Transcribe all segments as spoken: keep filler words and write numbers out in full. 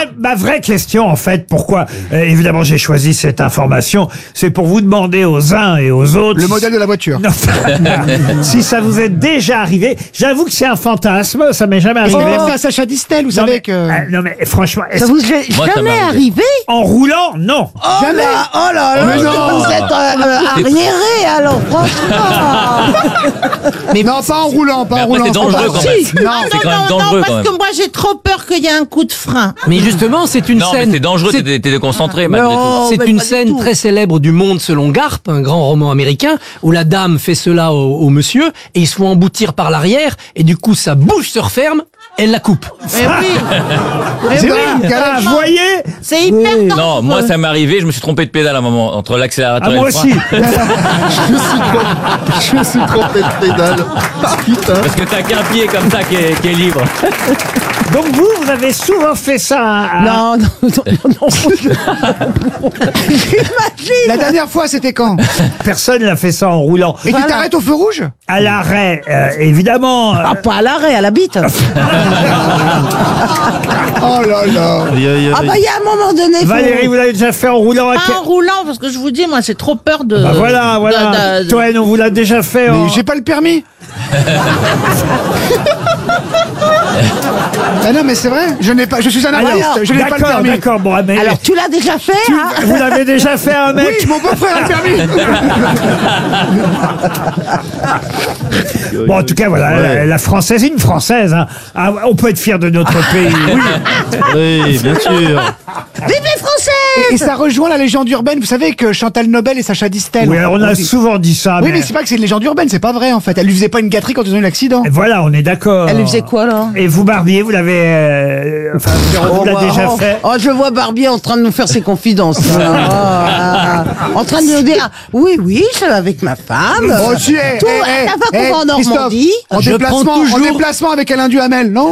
ma vraie question, en fait, pourquoi, euh, évidemment, j'ai choisi cette information, c'est pour vous demander aux uns et aux autres... Le modèle de la voiture. Non, si ça vous est déjà arrivé, j'avoue que c'est un fantasme, ça m'est jamais arrivé. Oh, à Sacha Distel, vous non, savez mais, que... euh, non mais franchement, Ça est-ce- vous est Moi, ça jamais m'est arrivé? en roulant, non. Oh là, oh là là, Mais non. vous êtes euh, euh, arriéré alors, franchement. Mais non, pas en roulant, pas Mais en après, roulant. c'est dangereux quand même. Si. Non, C'est quand même dangereux quand parce même. que moi j'ai trop peur qu'il y ait un coup de frein. Mais justement, c'est une Non, mais scène. c'est dangereux, c'est- t'es t'es déconcentré malgré tout. Non, C'est mais une pas du scène tout. très célèbre du Monde selon Garp, un grand roman américain, où la dame fait cela au, au monsieur et ils se font emboutir par l'arrière et du coup sa bouche se referme, elle la coupe. Mais oui, mais C'est oui. vrai, Ah, vous voyez. C'est hyper dangereux. Non, moi ça m'est arrivé, je me suis trompé de pédale à un moment entre l'accélérateur Ah, et moi le frein. aussi. Je me suis trompé de pédale. Putain. Parce que t'as qu'un pied comme ça qui est, qui est libre. Donc vous, vous avez souvent fait ça. à- Non, non, non, non. non. La dernière fois, c'était quand? Personne n'a fait ça en roulant. Et tu t'arrêtes au feu rouge? À l'arrêt, euh, évidemment. euh, Ah, pas à l'arrêt, à la bite. Oh là là. Aïe, aïe, Ah aïe. bah il y a un moment donné. faut- Valérie, vous l'avez déjà fait en roulant à Pas quel- en roulant, parce que je vous dis, moi j'ai trop peur de... Bah voilà, voilà. de- de- Toen, on vous l'a déjà fait. en- Mais j'ai pas le permis. Ah non, mais c'est vrai, je n'ai pas, je suis un Alors, artiste, je n'ai pas le d'accord, permis. d'accord, bon, mais Alors tu l'as déjà fait, hein? vous l'avez déjà fait à un mec. Oui, mon beau-frère a le permis. Bon, en tout cas, voilà, la, la française, une française. Hein. Ah, on peut être fier de notre pays. Oui. Oui, bien sûr. Vive les Français! Et ça rejoint la légende urbaine, vous savez que Chantal Nobel et Sacha Distel. Oui, alors on a dit- souvent dit ça. Oui, mais mais c'est pas que c'est une légende urbaine, c'est pas vrai en fait. Elle lui faisait pas une gâterie quand ils ont eu l'accident. voilà, on est d'accord. Elle lui faisait quoi là? Et vous, Barbier, vous l'avez, euh, enfin, on vous l'a bah, déjà oh, fait. oh, je vois Barbie en train de nous faire ses confidences. Oh, ah, en train de nous dire, oui, oui, je vais avec ma femme. Oh, tu es. Tout, eh, la eh, fois qu'on eh, va en Christophe, Normandie. En Je déplacement, prends en toujours- déplacement avec Alain Duhamel, non?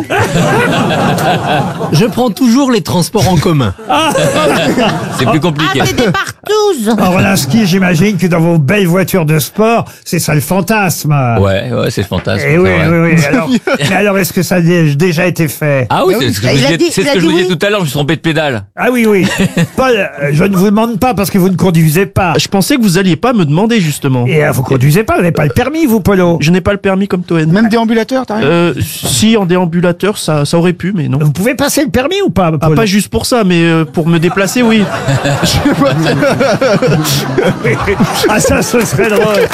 Je prends toujours les transports en commun. C'est plus compliqué. Ah, c'est des partous. En Orlinski, j'imagine que dans vos belles voitures de sport, c'est ça le fantasme. Ouais, ouais, c'est fantastique. Et oui, c'est vrai. oui, oui. Alors, mais alors, est-ce que ça a dé- déjà été fait? Ah oui, c'est ce que je Il vous a disais, dit- c'est il ce a que je dit vous disais oui. tout à l'heure, je me suis trompé de pédale. Ah oui, oui. Paul, euh, je ne vous demande pas parce que vous ne conduisez pas. Je pensais que vous alliez pas me demander justement. Et euh, vous conduisez pas, vous n'avez pas le permis, vous, Polo. Je n'ai pas le permis comme Toen. Même déambulateur, t'as rien? Euh, si en déambulateur, ça, ça aurait pu, mais non. Vous pouvez passer le permis ou pas, Ah, Polo? pas juste pour ça, mais euh, pour me déplacer, oui. Ah, ça, ce serait drôle.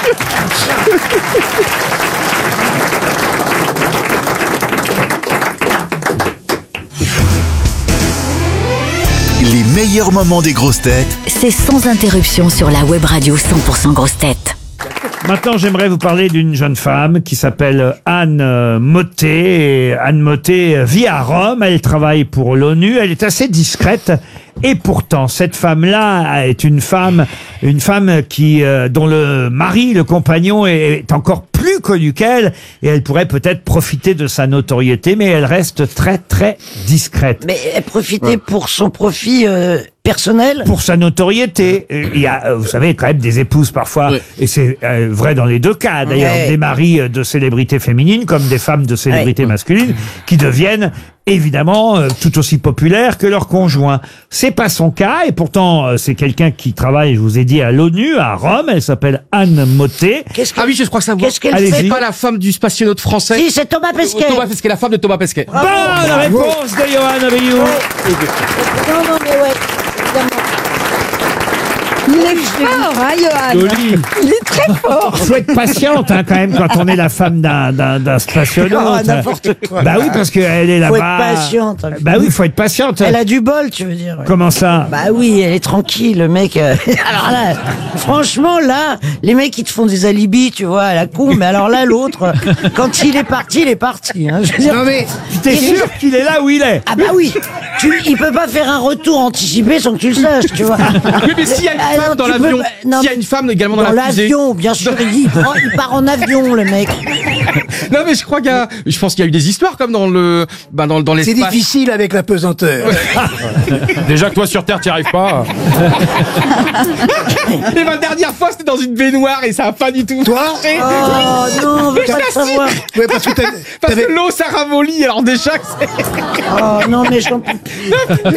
Les meilleurs moments des grosses têtes C'est sans interruption sur la web radio cent pour cent grosses têtes. Maintenant, j'aimerais vous parler d'une jeune femme qui s'appelle Anne euh, Mottet. Et Anne Mottet euh, vit à Rome, elle travaille pour l'ONU, elle est assez discrète. Et pourtant, cette femme-là est une femme, une femme qui, euh, dont le mari, le compagnon, est, est encore plus connu qu'elle, et elle pourrait peut-être profiter de sa notoriété, mais elle reste très très discrète. Mais elle profitait pour son profit euh, personnel. Pour sa notoriété, Euh, il y a, euh, vous savez, quand même des épouses parfois, et c'est euh, vrai dans les deux cas, d'ailleurs, Ouais. des maris euh, de célébrités féminines comme des femmes de célébrités masculines, qui deviennent évidemment euh, tout aussi populaires que leurs conjoints. C'est pas son cas, et pourtant euh, c'est quelqu'un qui travaille, je vous ai dit, à l'ONU, à Rome. Elle s'appelle Anne Mottet. Qu'est-ce Ah qu'elle oui, je crois savoir. qu'est-ce qu'elle Allez-y. fait? C'est pas la femme du spationaute français. Si, c'est Thomas Pesquet. Thomas Pesquet, la femme de Thomas Pesquet. Bonne réponse de Johan Rioux. Non, non, mais ouais, évidemment. Il est fort, hein, Johan? Joli. Il est très fort. Faut être patiente hein, quand même quand on est la femme d'un d'un d'un spationaute. Ah, n'importe quoi. Bah oui, parce qu'elle est là-bas. Faut être patiente. Bah oui, faut être patiente. Elle a du bol, tu veux dire. ouais. Comment ça? Bah oui, elle est tranquille, le mec. euh, Alors là, franchement, là, les mecs, ils te font des alibis, tu vois, à la con. Mais alors là, l'autre, quand il est parti, il est parti. Hein. Je veux dire, Non mais, T'es sûr qu'il est là où il est? ah bah oui, tu, il peut pas faire un retour anticipé sans que tu le saches, tu vois. Oui, mais s'il y a une Ah, femme non, dans tu peux l'avion, pas- non, s'il y a une femme également dans, Dans la fusée. l'avion, bien sûr, il, dit, il, prend- il part en avion, le mec. Non, mais je crois qu'il y a, je pense qu'il y a eu des histoires comme dans le, bah, dans, dans c'est l'espace. difficile avec la pesanteur. Déjà que toi sur Terre, t'y arrives pas. Et ma dernière fois, c'était dans une baignoire et ça a pas du tout. Toi? Oh non, on veut pas le savoir. Ouais, parce que t'as- Parce t'avais- que l'eau, ça ramollit, alors déjà que c'est... Oh non, mais j'en peux plus.